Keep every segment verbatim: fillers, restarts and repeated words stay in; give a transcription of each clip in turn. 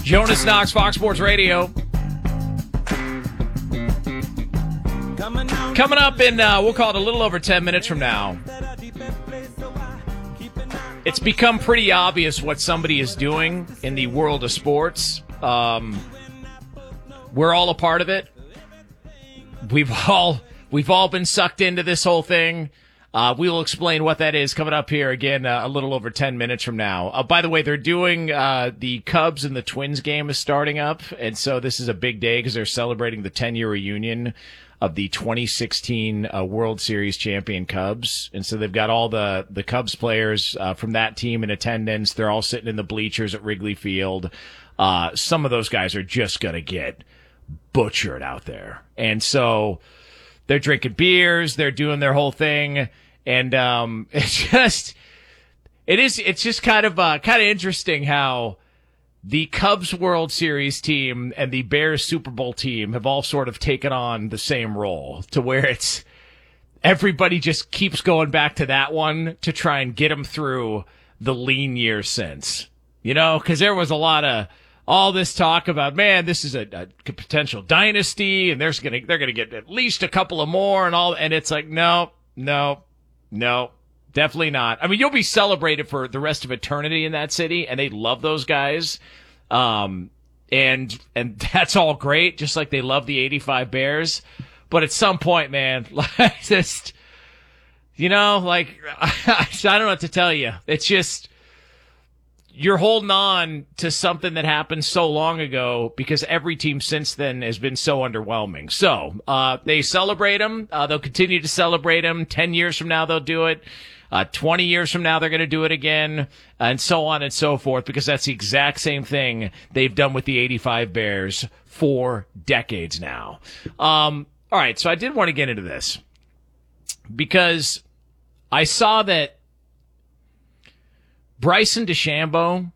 Jonas Knox, Fox Sports Radio. Coming up in, uh, we'll call it a little over ten minutes from now. It's become pretty obvious what somebody is doing in the world of sports. Um, we're all a part of it. We've all we've all been sucked into this whole thing. Uh, we will explain what that is coming up here again uh, a little over ten minutes from now. Uh, by the way, they're doing uh, the Cubs and the Twins game is starting up, and so this is a big day because they're celebrating the ten-year reunion of the twenty sixteen uh, World Series champion Cubs. And so they've got all the, the Cubs players uh, from that team in attendance. They're all sitting in the bleachers at Wrigley Field. Uh, some of those guys are just going to get butchered out there. And so they're drinking beers. They're doing their whole thing. And um, it's just, it is, it's just kind of, uh, kind of interesting how the Cubs World Series team and the Bears Super Bowl team have all sort of taken on the same role to where it's everybody just keeps going back to that one to try and get them through the lean years since, you know, because there was a lot of all this talk about, man, this is a, a potential dynasty and there's gonna they're gonna get at least a couple of more and all, and it's like no, no. No, definitely not. I mean, you'll be celebrated for the rest of eternity in that city, and they love those guys. Um, and and that's all great, just like they love the eighty-five Bears. But at some point, man, like just, you know, like, I don't know what to tell you. It's just, you're holding on to something that happened so long ago because every team since then has been so underwhelming. So uh, they celebrate them. Uh, they'll continue to celebrate them. Ten years from now, they'll do it. Uh, twenty years from now, they're going to do it again, and so on and so forth, because that's the exact same thing they've done with the eighty-five Bears for decades now. Um, all right, so I did want to get into this because I saw that Bryson DeChambeau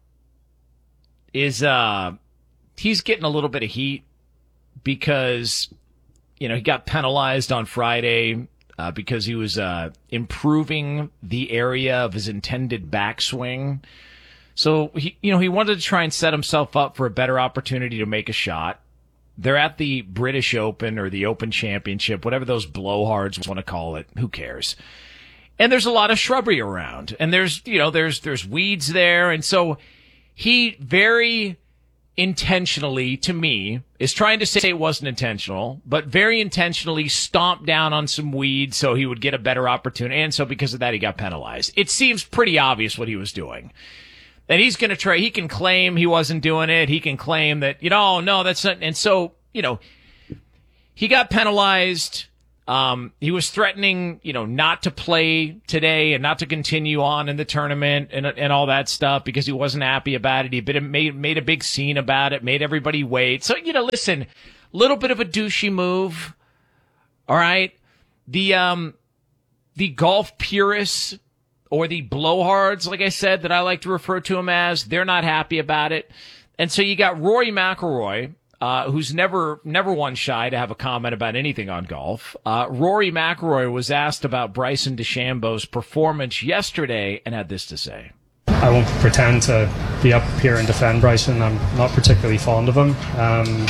is, uh, he's getting a little bit of heat because, you know, he got penalized on Friday uh, because he was uh, improving the area of his intended backswing. So, he, you know, he wanted to try and set himself up for a better opportunity to make a shot. They're at the British Open or the Open Championship, whatever those blowhards want to call it. Who cares? And there's a lot of shrubbery around, and there's, you know, there's, there's weeds there. And so he very intentionally, to me, is trying to say it wasn't intentional, but very intentionally stomped down on some weeds so he would get a better opportunity. And so because of that, he got penalized. It seems pretty obvious what he was doing. And he's going to try, he can claim he wasn't doing it. He can claim that, you know, no, that's not. And so, you know, he got penalized. Um, he was threatening, you know, not to play today and not to continue on in the tournament and and all that stuff because he wasn't happy about it. He been, made made a big scene about it, made everybody wait. So, you know, listen, little bit of a douchey move. All right. The um the golf purists or the blowhards, like I said, that I like to refer to them as, they're not happy about it. And so you got Rory McIlroy, Uh, who's never never one shy to have a comment about anything on golf. Uh, Rory McIlroy was asked about Bryson DeChambeau's performance yesterday and had this to say. I won't pretend to be up here and defend Bryson. I'm not particularly fond of him. Um,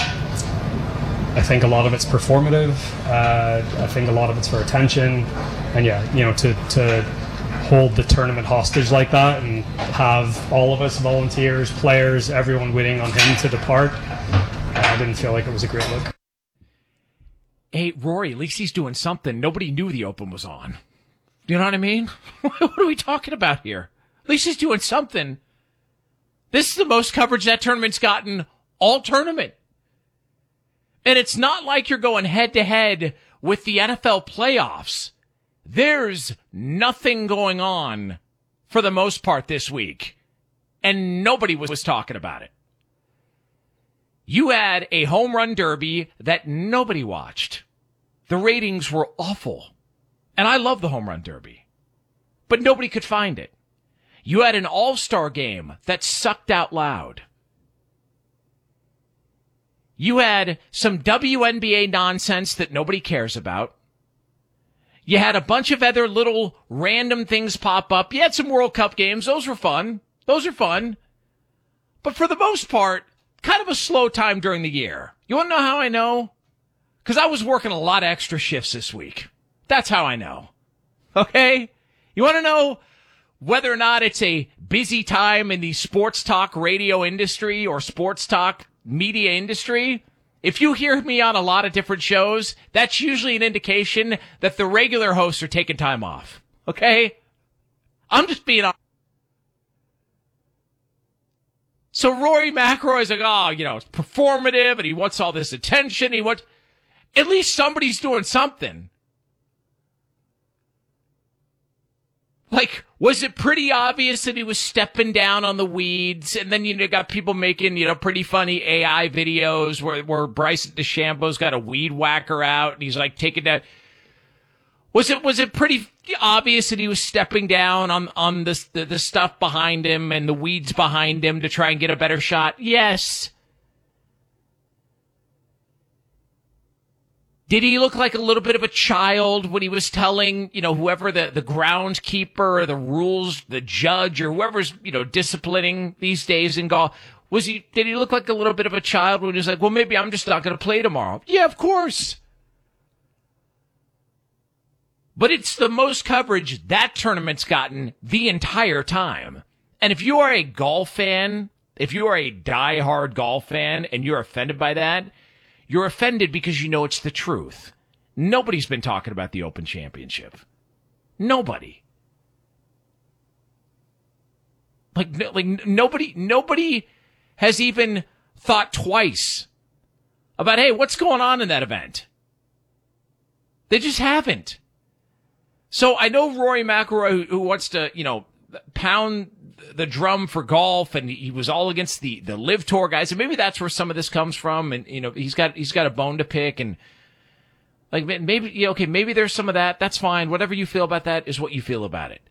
I think a lot of it's performative. Uh, I think a lot of it's for attention. And yeah, you know, to, to hold the tournament hostage like that and have all of us, volunteers, players, everyone waiting on him to depart, I didn't feel like it was a great look. Hey, Rory, at least he's doing something. Nobody knew the Open was on. You know what I mean? What are we talking about here? At least he's doing something. This is the most coverage that tournament's gotten all tournament. And it's not like you're going head-to-head with the N F L playoffs. There's nothing going on for the most part this week. And nobody was, was talking about it. You had a home run derby that nobody watched. The ratings were awful. And I love the home run derby. But nobody could find it. You had an all-star game that sucked out loud. You had some W N B A nonsense that nobody cares about. You had a bunch of other little random things pop up. You had some World Cup games. Those were fun. Those are fun. But for the most part, kind of a slow time during the year. You want to know how I know? Because I was working a lot of extra shifts this week. That's how I know. Okay? You want to know whether or not it's a busy time in the sports talk radio industry or sports talk media industry? If you hear me on a lot of different shows, that's usually an indication that the regular hosts are taking time off. Okay? I'm just being honest. So Rory McIlroy's like, oh, you know, it's performative and he wants all this attention. He wants, at least somebody's doing something. Like, was it pretty obvious that he was stepping down on the weeds? And then, you know, got people making, you know, pretty funny A I videos where, where Bryson DeChambeau's got a weed whacker out and he's like taking that. Was it, was it pretty obvious that he was stepping down on, on the, the, the stuff behind him and the weeds behind him to try and get a better shot? Yes. Did he look like a little bit of a child when he was telling, you know, whoever the, the groundskeeper or the rules, the judge or whoever's, you know, disciplining these days in golf? Was he, did he look like a little bit of a child when he was like, well, maybe I'm just not going to play tomorrow? Yeah, of course. But it's the most coverage that tournament's gotten the entire time. And if you are a golf fan, if you are a diehard golf fan and you're offended by that, you're offended because you know it's the truth. Nobody's been talking about the Open Championship. Nobody. Like, like nobody, nobody has even thought twice about, hey, what's going on in that event? They just haven't. So I know Rory McIlroy, who, who wants to, you know, pound the drum for golf, and he was all against the, the Live Tour guys, and maybe that's where some of this comes from. And you know, he's got he's got a bone to pick, and like maybe yeah, okay, maybe there's some of that. That's fine. Whatever you feel about that is what you feel about it.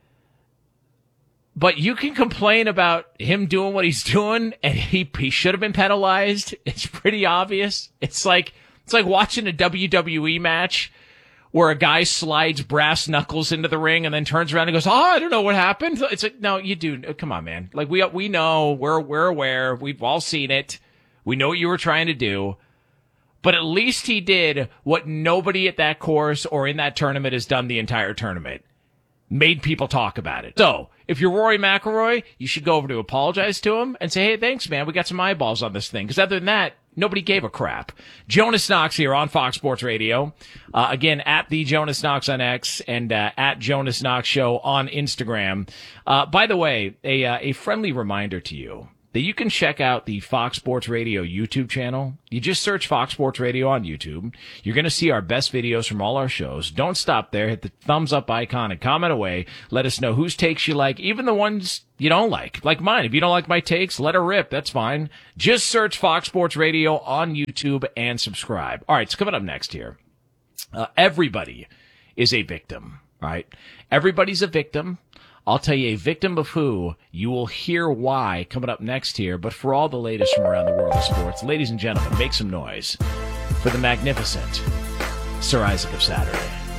But you can complain about him doing what he's doing, and he he should have been penalized. It's pretty obvious. It's like it's like watching a W W E match where a guy slides brass knuckles into the ring and then turns around and goes, oh, I don't know what happened. It's like, no, you do. Come on, man. Like, we we know. We're, we're aware. We've all seen it. We know what you were trying to do. But at least he did what nobody at that course or in that tournament has done the entire tournament. Made people talk about it. So, if you're Rory McIlroy, you should go over to apologize to him and say, hey, thanks, man. We got some eyeballs on this thing. Because other than that, nobody gave a crap. Jonas Knox here on Fox Sports Radio. Uh, again, at the Jonas Knox on X and uh, at Jonas Knox Show on Instagram. Uh, by the way, a uh, a friendly reminder to you that you can check out the Fox Sports Radio YouTube channel. You just search Fox Sports Radio on YouTube. You're going to see our best videos from all our shows. Don't stop there. Hit the thumbs up icon and comment away. Let us know whose takes you like, even the ones you don't like, like mine. If you don't like my takes, let her rip. That's fine. Just search Fox Sports Radio on YouTube and subscribe. All right, so coming up next here, uh, everybody is a victim, right? Everybody's a victim. I'll tell you a victim of who. You will hear why coming up next here. But for all the latest from around the world of sports, ladies and gentlemen, make some noise for the magnificent Sir Isaac of Saturday.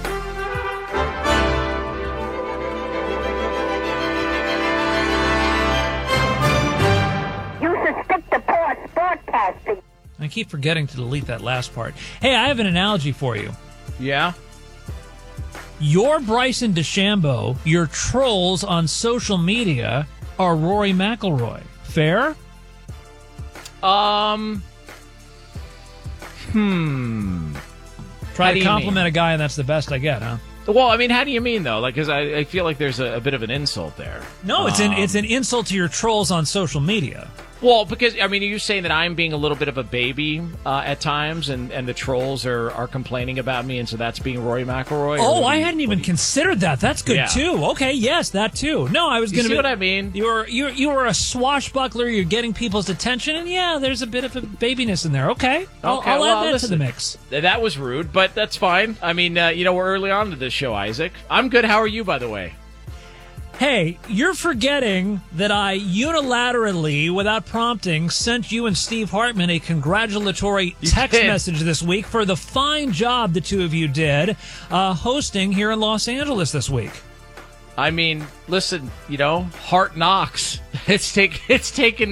You suspect the poor sportcasting. I keep forgetting to delete that last part. Hey, I have an analogy for you. Yeah? Your Bryson DeChambeau, your trolls on social media are Rory McIlroy. Fair? Um. Hmm. Try How to do you compliment mean? a guy and that's the best I get, huh? Well, I mean, how do you mean, though? Like, because I, I feel like there's a, a bit of an insult there. No, it's um, an it's an insult to your trolls on social media. Well, because, I mean, are you saying that I'm being a little bit of a baby uh, at times and, and the trolls are, are complaining about me, and so that's being Rory McIlroy? Oh, I hadn't even considered that. That's good, Yeah. too. Okay, yes, that, too. No, I was You going to see be... what I mean? You were, you, you were a swashbuckler. You're getting people's attention, and yeah, there's a bit of a babiness in there. Okay, I'll, Okay, I'll well, add that listen, to the mix. That was rude, but that's fine. I mean, uh, you know, we're early on to this show, Isaac. I'm good. How are you, by the way? Hey, you're forgetting that I unilaterally, without prompting, sent you and Steve Hartman a congratulatory You text did. message this week for the fine job the two of you did uh, hosting here in Los Angeles this week. I mean, listen, you know, Hart Knox. It's take, it's taken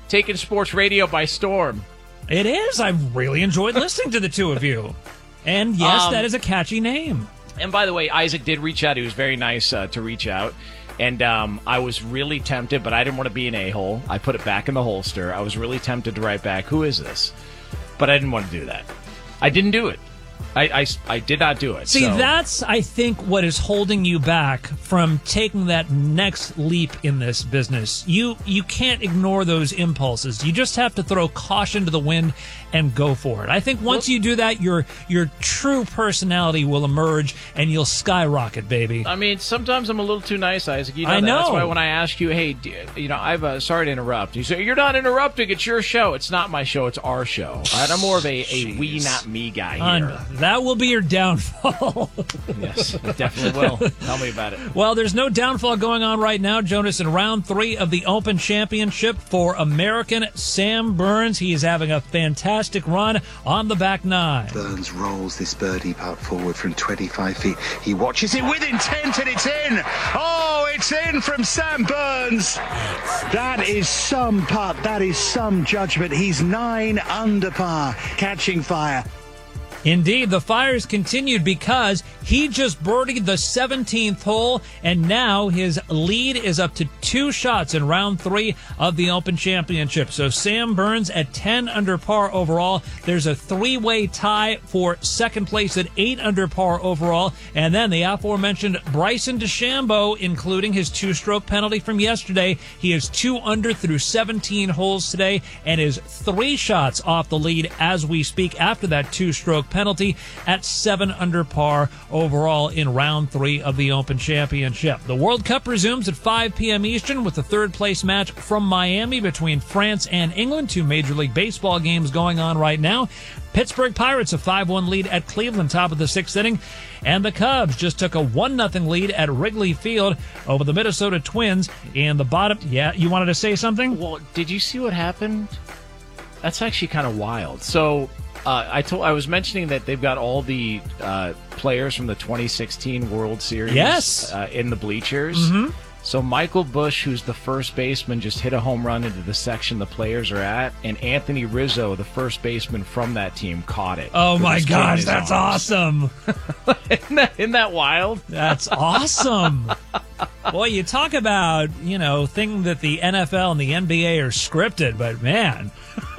taking sports radio by storm. It is. I've really enjoyed listening to the two of you. And yes, Um, that is a catchy name. And by the way, Isaac did reach out. He was very nice uh, to reach out. And um, I was really tempted, but I didn't want to be an a-hole. I put it back in the holster. I was really tempted to write back, who is this? But I didn't want to do that. I didn't do it. I, I, I did not do it. See, so. that's, I think, what is holding you back from taking that next leap in this business. You you can't ignore those impulses. You just have to throw caution to the wind and go for it. I think once well, you do that, your your true personality will emerge and you'll skyrocket, baby. I mean, sometimes I'm a little too nice, Isaac. You know I that. know. That's why when I ask you, hey, do, you know, I've uh, sorry to interrupt. You say, you're not interrupting. It's your show. It's not my show. It's our show. All right? I'm more of a, a we, not me guy here. Uh, that will be your downfall. Yes, it definitely will. Tell me about it. Well, there's no downfall going on right now, Jonas, in round three of the Open Championship for American Sam Burns. He is having a fantastic run on the back nine. Burns rolls this birdie putt forward from twenty-five feet. He watches it with intent and it's in. Oh, it's in from Sam Burns. That is some putt. That is some judgment. He's nine under par, catching fire. Indeed, the fires continued because he just birdied the seventeenth hole, and now his lead is up to two shots in round three of the Open Championship. So Sam Burns at ten under par overall. There's a three-way tie for second place at eight under par overall. And then the aforementioned Bryson DeChambeau, including his two-stroke penalty from yesterday. He is two under through seventeen holes today and is three shots off the lead as we speak after that two-stroke penalty at seven under par overall in round three of the Open Championship. The World Cup resumes at five p.m. Eastern with the third place match from Miami between France and England. Two Major League Baseball games going on right now. Pittsburgh Pirates a five one lead at Cleveland, top of the sixth inning. And the Cubs just took a one nothing lead at Wrigley Field over the Minnesota Twins in the bottom. Yeah, you wanted to say something? Well, did you see what happened? That's actually kind of wild. So uh, I told I was mentioning that they've got all the uh, players from the twenty sixteen World Series Yes. uh, in the bleachers. Mm-hmm. So Michael Busch, who's the first baseman, just hit a home run into the section the players are at, and Anthony Rizzo, the first baseman from that team, caught it. Oh with my his kid in gosh, his that's arms. awesome. isn't, that, isn't that wild? That's awesome. Boy, you talk about, you know, thing that the N F L and the N B A are scripted, but man,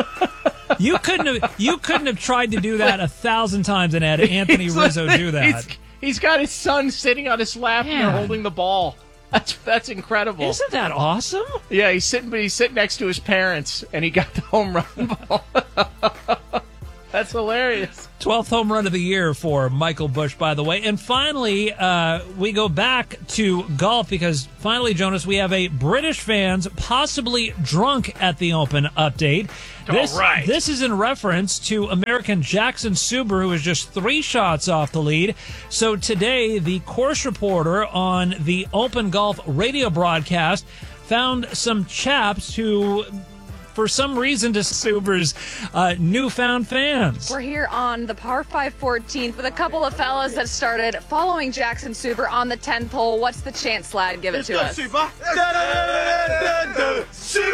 you couldn't have you couldn't have tried to do that a thousand times and had Anthony He's Rizzo like- do that. He's, he's got his son sitting on his lap and they're Man. holding the ball. That's that's incredible. Isn't that awesome? Yeah, he's sitting, but he's sitting next to his parents, and he got the home run ball. That's hilarious. twelfth home run of the year for Michael Busch, by the way. And finally, uh, we go back to golf because finally, Jonas, we have a British fans possibly drunk at the Open update. This, All right. This is in reference to American Jackson Suber, who is just three shots off the lead. So today, the course reporter on the Open Golf radio broadcast found some chaps who, for some reason, to Suber's uh, newfound fans. We're here on the par five fourteenth with a couple of fellas that started following Jackson Suber on the tenth hole. What's the chance, lad? Give it to us.